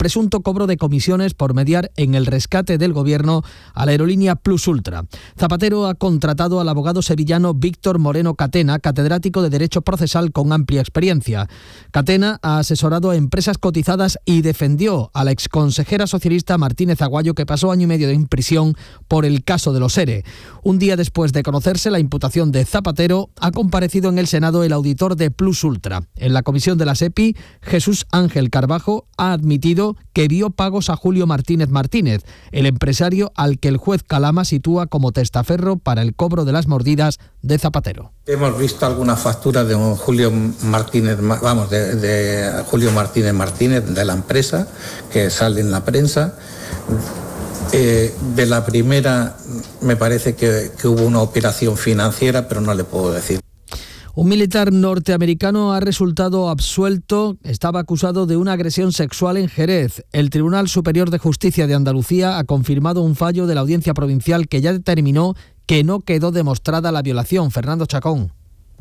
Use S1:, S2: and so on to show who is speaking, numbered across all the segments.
S1: presunto cobro de comisiones por mediar en el rescate del gobierno a la aerolínea Plus Ultra. Zapatero ha contratado al abogado sevillano Víctor Moreno Catena, catedrático de Derecho Procesal con amplia experiencia. Catena ha asesorado a empresas cotizadas y defendió a la exconsejera socialista Martínez Aguayo, que pasó año y medio en prisión por el caso de los ERE. Un día después de conocerse la imputación de Zapatero, ha comparecido en el Senado el auditor de Plus Ultra. En la comisión de la SEPI, Jesús Ángel Carbajo ha admitido que vio pagos a Julio Martínez Martínez, el empresario al que el juez Calama sitúa como testaferro para el cobro de las mordidas de Zapatero.
S2: Hemos visto algunas facturas de un Julio Martínez, de Julio Martínez de la empresa, que sale en la prensa. De la primera me parece que hubo una operación financiera, pero no le puedo decir.
S1: Un militar norteamericano ha resultado absuelto. Estaba acusado de una agresión sexual en Jerez. El Tribunal Superior de Justicia de Andalucía ha confirmado un fallo de la Audiencia Provincial que ya determinó que no quedó demostrada la violación. Fernando Chacón.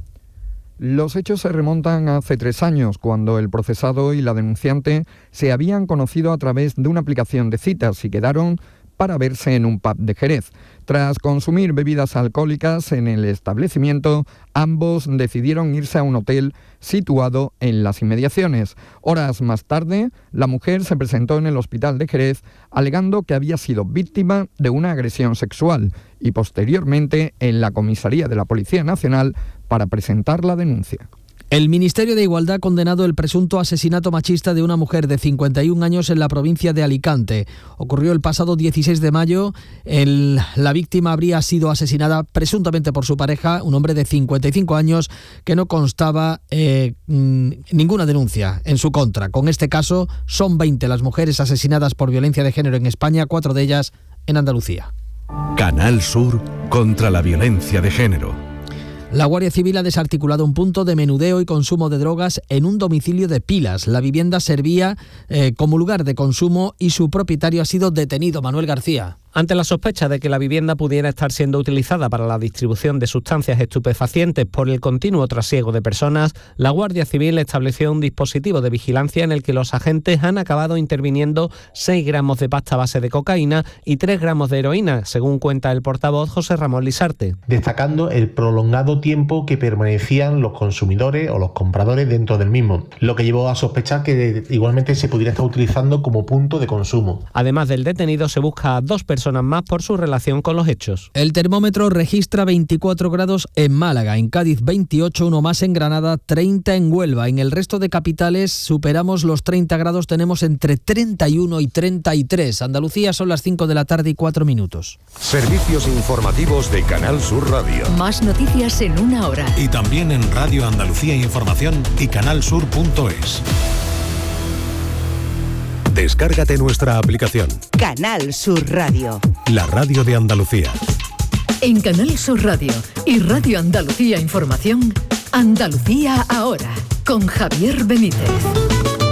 S3: Los hechos se remontan a hace 3 años, cuando el procesado y la denunciante se habían conocido a través de una aplicación de citas y quedaron para verse en un pub de Jerez. Tras consumir bebidas alcohólicas en el establecimiento, ambos decidieron irse a un hotel situado en las inmediaciones. Horas más tarde, la mujer se presentó en el hospital de Jerez alegando que había sido víctima de una agresión sexual y posteriormente en la comisaría de la Policía Nacional para presentar la denuncia.
S1: El Ministerio de Igualdad ha condenado el presunto asesinato machista de una mujer de 51 años en la provincia de Alicante. Ocurrió el pasado 16 de mayo. La víctima habría sido asesinada presuntamente por su pareja, un hombre de 55 años, que no constaba ninguna denuncia en su contra. Con este caso, son 20 las mujeres asesinadas por violencia de género en España, 4 de ellas en Andalucía.
S4: Canal Sur contra la violencia de género.
S1: La Guardia Civil ha desarticulado un punto de menudeo y consumo de drogas en un domicilio de Pilas. La vivienda servía como lugar de consumo y su propietario ha sido detenido. Manuel García.
S5: Ante la sospecha de que la vivienda pudiera estar siendo utilizada para la distribución de sustancias estupefacientes por el continuo trasiego de personas, la Guardia Civil estableció un dispositivo de vigilancia en el que los agentes han acabado interviniendo 6 gramos de pasta base de cocaína y 3 gramos de heroína, según cuenta el portavoz José Ramón Lisarte.
S6: Destacando el prolongado tiempo que permanecían los consumidores o los compradores dentro del mismo, lo que llevó a sospechar que igualmente se pudiera estar utilizando como punto de consumo.
S5: Además del detenido, se busca a 2 personas más por su relación con los hechos.
S1: El termómetro registra 24 grados en Málaga, en Cádiz 28, uno más en Granada, 30 en Huelva. En el resto de capitales superamos los 30 grados, tenemos entre 31 y 33. Andalucía son las 5 de la tarde y 4 minutos.
S4: Servicios informativos de Canal Sur Radio.
S7: Más noticias en 1 hora.
S8: Y también en Radio Andalucía Información y canalsur.es.
S4: Descárgate nuestra aplicación.
S7: Canal Sur Radio.
S4: La radio de Andalucía.
S7: En Canal Sur Radio y Radio Andalucía Información, Andalucía ahora, con Javier Benítez.